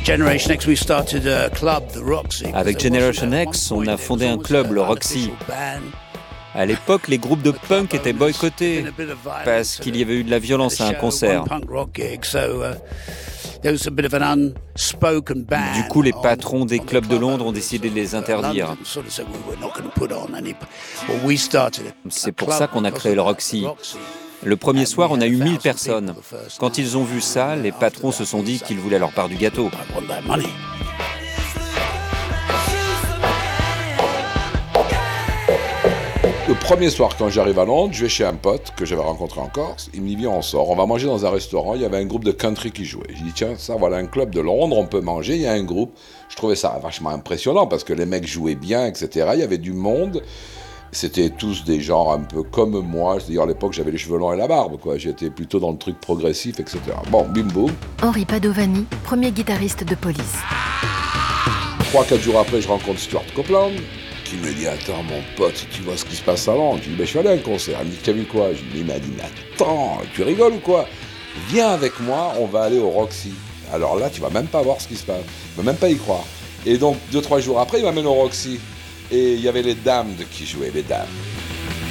Avec Generation X, on a fondé un club, le Roxy. À l'époque, les groupes de punk étaient boycottés parce qu'il y avait eu de la violence à un concert. Du coup, les patrons des clubs de Londres ont décidé de les interdire. C'est pour ça qu'on a créé le Roxy. Le premier soir, on a eu 1000 personnes. Quand ils ont vu ça, les patrons se sont dit qu'ils voulaient leur part du gâteau. Le premier soir, quand j'arrive à Londres, je vais chez un pote que j'avais rencontré en Corse. Il me dit, viens, on sort, on va manger dans un restaurant. Il y avait un groupe de country qui jouait. Je dis, tiens, ça, voilà un club de Londres, on peut manger. Il y a un groupe. Je trouvais ça vachement impressionnant parce que les mecs jouaient bien, etc. Il y avait du monde. C'était tous des gens un peu comme moi. C'est-à-dire, à l'époque, j'avais les cheveux longs et la barbe, quoi. J'étais plutôt dans le truc progressif, etc. Bon, bim boum. Henri Padovani, premier guitariste de Police. 3-4 jours après, je rencontre Stuart Copeland, qui me dit, attends, mon pote, tu vois ce qui se passe à Londres? Je lui dis, je suis allé à un concert. Il me dit, tu as vu quoi? Il m'a dit, mais attends, tu rigoles ou quoi? Viens avec moi, on va aller au Roxy. Alors là, tu vas même pas voir ce qui se passe. Tu vas même pas y croire. Et donc, 2-3 jours après, il m'amène au Roxy. Et il y avait les Damned qui jouaient, les Damned.